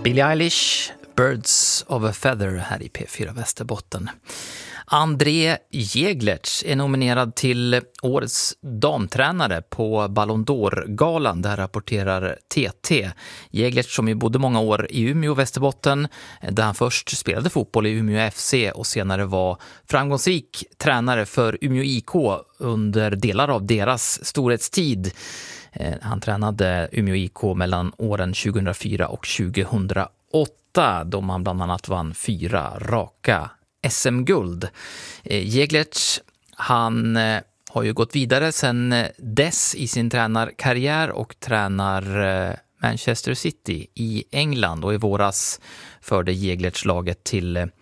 Billie Eilish, Birds of a Feather här i P4 Västerbotten. André Jeglertz är nominerad till årets damtränare på Ballon d'Or-galan. Där rapporterar TT. Jeglertz som ju bodde många år i Umeå, Västerbotten, där han först spelade fotboll i Umeå FC och senare var framgångsrik tränare för Umeå IK under delar av deras storhetstid. Han tränade Umeå IK mellan åren 2004 och 2008 då man bland annat vann 4 raka SM-guld. Jeglertz, han har ju gått vidare sen dess i sin tränarkarriär och tränar Manchester City i England, och i våras förde Jeglertz laget till